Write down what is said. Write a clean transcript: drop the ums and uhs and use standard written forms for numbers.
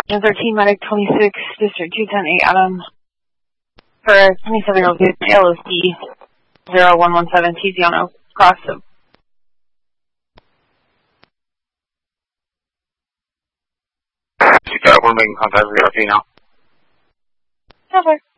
13 Medic 26, District 210 Adam. For 27-year-old LOC 0117 Tiziano, cross of. We're making contact with RP now. Okay.